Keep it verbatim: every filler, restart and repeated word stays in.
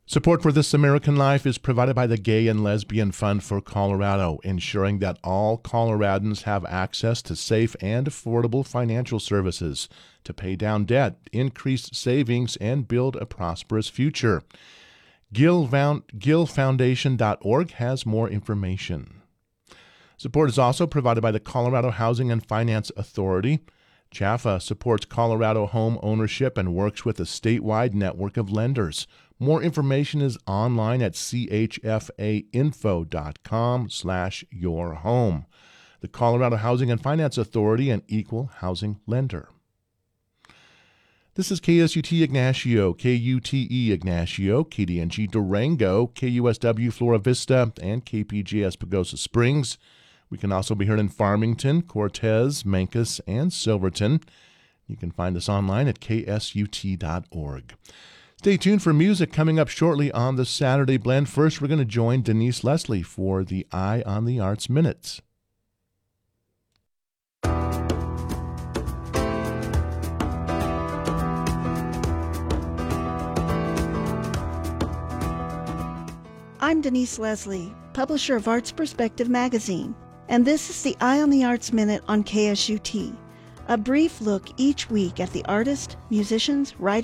Support for This American Life is provided by the Gay and Lesbian Fund for Colorado, ensuring that all Coloradans have access to safe and affordable financial services to pay down debt, increase savings, and build a prosperous future. Gill Foundation dot org has more information. Support is also provided by the Colorado Housing and Finance Authority. C H A F A supports Colorado home ownership and works with a statewide network of lenders. More information is online at c h f a info dot com slash your home. The Colorado Housing and Finance Authority, an equal housing lender. This is K S U T Ignacio, K U T E Ignacio, K D N G Durango, K U S W Flora Vista, and K P G S Pagosa Springs. We can also be heard in Farmington, Cortez, Mancos, and Silverton. You can find us online at k s u t dot org. Stay tuned for music coming up shortly on the Saturday Blend. First, we're going to join Denise Leslie for the Eye on the Arts Minutes. I'm Denise Leslie, publisher of Arts Perspective magazine, and this is the Eye on the Arts Minute on K S U T, a brief look each week at the artists, musicians, writers,